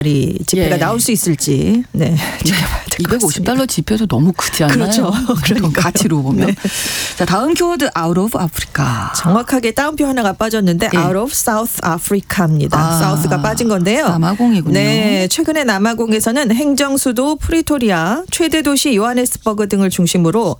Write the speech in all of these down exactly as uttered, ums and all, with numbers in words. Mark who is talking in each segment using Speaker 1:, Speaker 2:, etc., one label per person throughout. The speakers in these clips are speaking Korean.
Speaker 1: 지폐가
Speaker 2: 예.
Speaker 1: 나올 수 있을지 네, 지켜봐야 될 것
Speaker 2: 이백오십 달러
Speaker 1: 같습니다.
Speaker 2: 지폐도 너무 크지 않나요?
Speaker 1: 그렇죠. 그러니까
Speaker 2: 가치로 보면.
Speaker 1: 네.
Speaker 2: 자, 다음 키워드 out of Africa.
Speaker 1: 정확하게 따옴표 하나가 빠졌는데
Speaker 2: 예.
Speaker 1: out of South Africa입니다.
Speaker 2: 아,
Speaker 1: 사우스가 빠진 건데요.
Speaker 2: 남아공이군요.
Speaker 1: 네, 최근에 남아공에서는 행정수도 프리토리아, 최대 도시 요하네스버그 등을 중심으로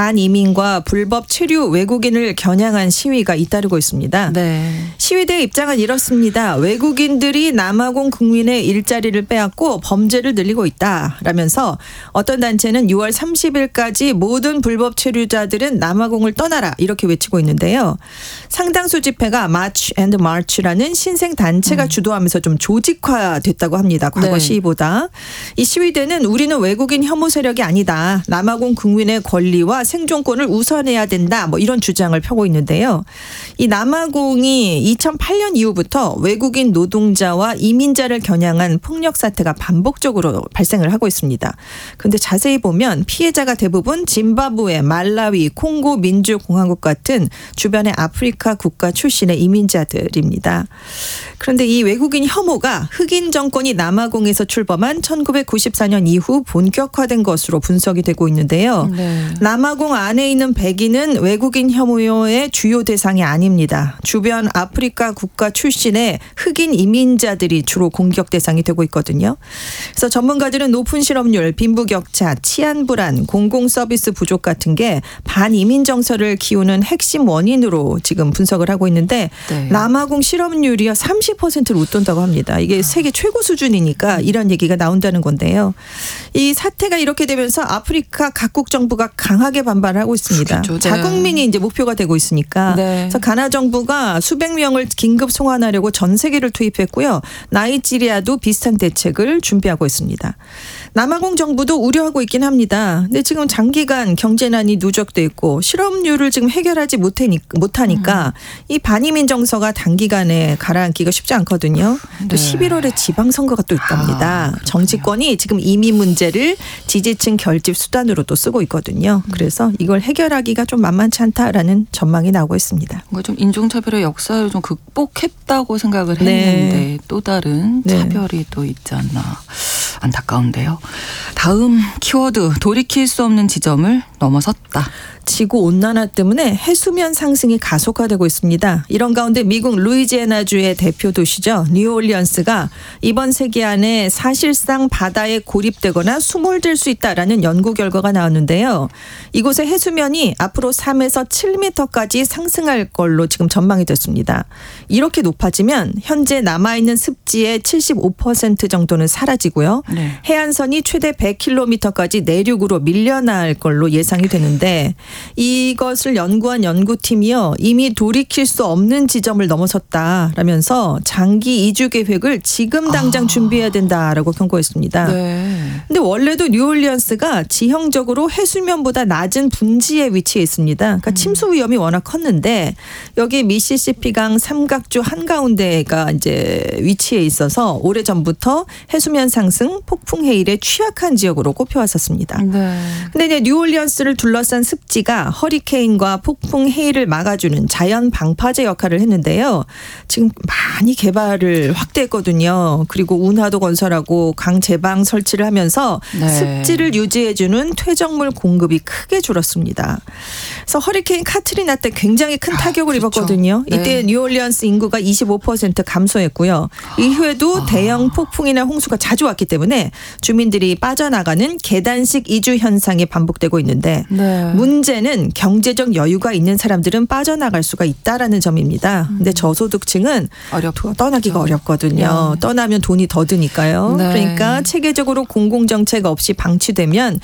Speaker 1: 반이민과 불법 체류 외국인을 겨냥한 시위가 잇따르고 있습니다.
Speaker 2: 네.
Speaker 1: 시위대의 입장은 이렇습니다. 외국인들이 남아공 국민의 일자리를 빼앗고 범죄를 늘리고 있다라면서 어떤 단체는 유월 삼십일까지 모든 불법 체류자들은 남아공을 떠나라 이렇게 외치고 있는데요. 상당수 집회가 March and March라는 신생 단체가 음. 주도하면서 좀 조직화됐다고 합니다. 과거
Speaker 2: 네.
Speaker 1: 시위보다. 이 시위대는 우리는 외국인 혐오 세력이 아니다. 남아공 국민의 권리와 생존권을 우선해야 된다. 뭐 이런 주장을 펴고 있는데요. 이 남아공이 이천팔 년 이후부터 외국인 노동자와 이민자를 겨냥한 폭력 사태가 반복적으로 발생을 하고 있습니다. 그런데 자세히 보면 피해자가 대부분 짐바브웨, 말라위, 콩고 민주공화국 같은 주변의 아프리카 국가 출신의 이민자들입니다. 그런데 이 외국인 혐오가 흑인 정권이 남아공에서 출범한 천구백구십사 년 이후 본격화된 것으로 분석이 되고 있는데요. 네. 남아공 안에 있는 백인은 외국인 혐오의 주요 대상이 아닙니다. 주변 아프리카 국가 출신의 흑인 이민자들이 주로 공격 대상이 되고 있거든요. 그래서 전문가들은 높은 실업률, 빈부격차, 치안 불안, 공공서비스 부족 같은 게 반이민 정서를 키우는 핵심 원인으로 지금 분석을 하고 있는데 네. 남아공 실업률이요 삼십 퍼센트를 웃돈다고 합니다. 이게 세계 최고 수준이니까 이런 얘기가 나온다는 건데요. 이 사태가 이렇게 되면서 아프리카 각국 정부가 강하게 반발하고 있습니다. 그렇죠. 자국민이 이제 목표가 되고 있으니까. 네. 그래서 가나 정부가 수백 명을 긴급 송환하려고 전 세계를 투입했고요. 나이지리아도 비슷한 대책을 준비하고 있습니다. 남아공 정부도 우려하고 있긴 합니다. 근데 지금 장기간 경제난이 누적돼 있고 실업률을 지금 해결하지 못하니까 음. 이 반이민 정서가 단기간에 가라앉기가 쉽지 않거든요. 네. 또 십일월에 지방선거가 또 있답니다. 아, 정치권이 지금 이민 문제를 지지층 결집 수단으로 또 쓰고 있거든요. 그래서 이걸 해결하기가 좀 만만치 않다라는 전망이 나오고 있습니다.
Speaker 2: 뭔가 좀 인종차별의 역사를 좀 극복했다고 생각을 했는데 네. 또 다른 차별이 네. 또 있지 않나 안타까운데요. 다음 키워드 돌이킬 수 없는 지점을 넘어섰다.
Speaker 1: 지구온난화 때문에 해수면 상승이 가속화되고 있습니다. 이런 가운데 미국 루이지애나주의 대표 도시죠. 뉴올리언스가 이번 세기 안에 사실상 바다에 고립되거나 수몰될 수 있다라는 연구 결과가 나왔는데요. 이곳의 해수면이 앞으로 삼에서 칠 미터까지 상승할 걸로 지금 전망이 됐습니다. 이렇게 높아지면 현재 남아있는 습지의 칠십오 퍼센트 정도는 사라지고요. 네. 해안선이 최대 백 킬로미터까지 내륙으로 밀려날 걸로 예상이 되는데 이것을 연구한 연구팀이요. 이미 돌이킬 수 없는 지점을 넘어섰다라면서 장기 이주 계획을 지금 당장 아. 준비해야 된다라고 경고했습니다. 그런데 네. 원래도 뉴올리언스가 지형적으로 해수면보다 낮은 분지에 위치해 있습니다. 그러니까 음. 침수 위험이 워낙 컸는데 여기 미시시피강 삼각주 한가운데가 이제 위치해 있어서 오래전부터 해수면 상승, 폭풍 해일에 취약한 지역으로 꼽혀왔었습니다. 그런데 네. 이제 뉴올리언스를 둘러싼 습지 가 허리케인과 폭풍 해일을 막아주는 자연 방파제 역할을 했는데요. 지금 많이 개발을 확대했거든요. 그리고 운하도 건설하고 강 제방 설치를 하면서 네. 습지를 유지해주는 퇴적물 공급이 크게 줄었습니다. 그래서 허리케인 카트리나 때 굉장히 큰 타격을 아, 그렇죠. 입었거든요. 네. 이때 뉴올리언스 인구가 이십오 퍼센트 감소했고요. 이후에도 아. 대형 폭풍이나 홍수가 자주 왔기 때문에 주민들이 빠져나가는 계단식 이주 현상이 반복되고 있는데 네. 문제는 경제적 여유가 있는 사람들은 빠져나갈 수가 있다라는 점입니다. 근데 저소득층은 어렵죠. 떠나기가 어렵거든요. 네. 떠나면 돈이 더 드니까요. 네. 그러니까 체계적으로 공공정책 없이 방치되면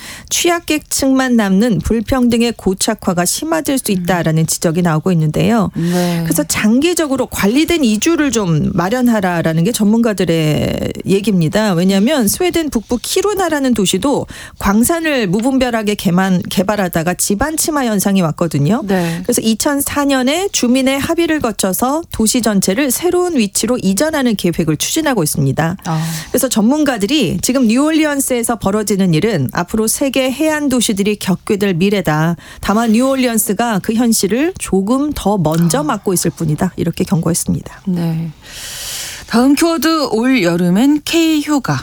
Speaker 1: 취약계층만 남는 불평등의 고착화가 심화될 수 있다라는 지적이 나오고 있는데요. 네. 그래서 장기적으로 관리된 이주를 좀 마련하라라는 게 전문가들의 얘기입니다. 왜냐하면 스웨덴 북부 키루나라는 도시도 광산을 무분별하게 개만, 개발하다가 집안 침하 현상이 왔거든요. 네. 그래서 이천사 년에 주민의 합의를 거쳐서 도시 전체를 새로운 위치로 이전하는 계획을 추진하고 있습니다. 아. 그래서 전문가들이 지금 뉴올리언스에서 벌어지는 일은 앞으로 세계 해안 도시들이 겪게 될 미래다. 다만 뉴올리언스가 그 현실을 조금 더 먼저 막고 있을 뿐이다. 이렇게 경고했습니다.
Speaker 2: 네. 다음 키워드 올 여름엔 K휴가.